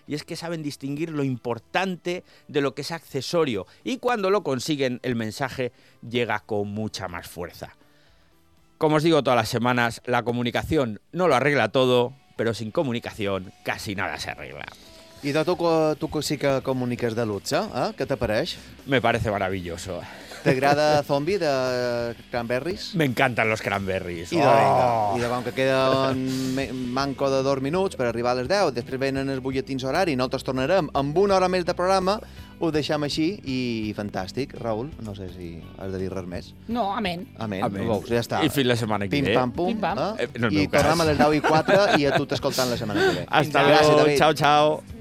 y es que saben distinguir lo importante de lo que es accesorio, y cuando lo consiguen, el mensaje llega con mucha más fuerza. Como os digo todas las semanas, la comunicación no lo arregla todo, pero sin comunicación casi nada se arregla. I tu sí que comuniques de luxe, Què t'apareix? Me parece maravilloso. T'agrada Zombie de Cranberries? Me encantan los cranberries. I de com que queden manco de 2 minuts per arribar a les 10, després venen els butlletins horari i nosaltres tornarem amb una hora més de programa, ho deixem així i fantàstic. Raül, no sé si has de dir res més. No, amén. Amén. Veus, ja està. I fins la setmana que ve. Pim-pam-pum. Pim-pam. En el meu I tornem cas. a les 10:04 i a tu t'escoltant la setmana que ve. Hasta Gràcies, luego. David. Chao, chao.